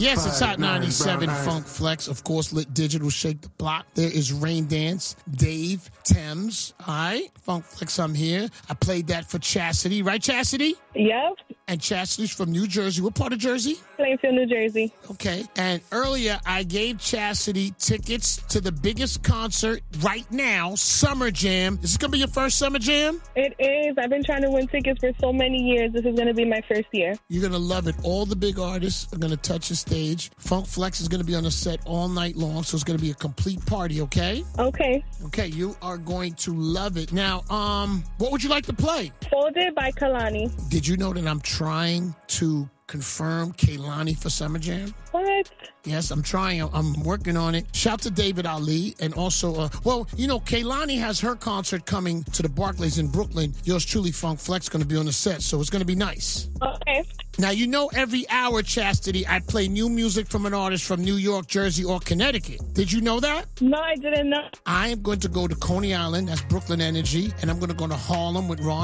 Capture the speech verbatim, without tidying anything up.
Yes, it's Hot ninety-seven Funk Flex. Of course, Lit Digital, Shake the Block. There is Rain Dance, Dave, Thames. All right, Funk Flex, I'm here. I played that for Chastity. Right, Chastity? Yep. And Chastity's from New Jersey. What part of Jersey? Plainfield, New Jersey. Okay. And earlier, I gave Chastity tickets to the biggest concert right now, Summer Jam. Is this going to be your first Summer Jam? It is. I've been trying to win tickets for so many years. This is going to be my first year. You're going to love it. All the big artists are going to touch the stage. Funk Flex is going to be on the set all night long, so it's going to be a complete party, okay? Okay. Okay, you are going to love it. Now, um, what would you like to play? Folded by Kalani. Did you know that I'm trying to confirm Kehlani for Summer Jam? What? Yes, I'm trying. I'm working on it. Shout to David Ali. And also, uh, well, you know, Kehlani has her concert coming to the Barclays in Brooklyn. Yours truly, Funk Flex, going to be on the set, so it's going to be nice. Okay. Now, you know, every hour, Chastity, I play new music from an artist from New York, Jersey, or Connecticut. Did you know that? No, I didn't know. I am going to go to Coney Island, that's Brooklyn Energy, and I'm going to go to Harlem with Ron